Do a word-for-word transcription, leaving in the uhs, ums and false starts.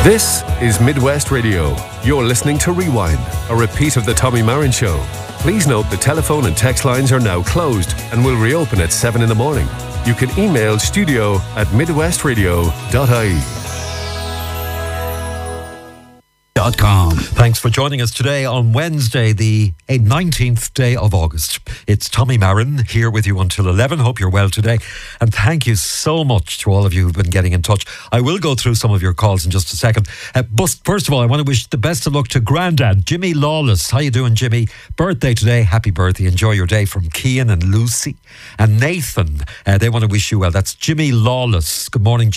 This is Midwest Radio. You're listening to Rewind, a repeat of the Tommy Marin Show. Please note the telephone and text lines are now closed and will reopen at seven in the morning. You can email studio at midwestradio dot I E. Thanks for joining us today on Wednesday, the nineteenth day of August. It's Tommy Marin here with you until eleven. Hope you're well today. And thank you so much to all of you who've been getting in touch. I will go through some of your calls in just a second. Uh, but first of all, I want to wish the best of luck to Grandad, Jimmy Lawless. How you doing, Jimmy? Birthday today. Happy birthday. Enjoy your day from Cian and Lucy. And Nathan, uh, they want to wish you well. That's Jimmy Lawless. Good morning,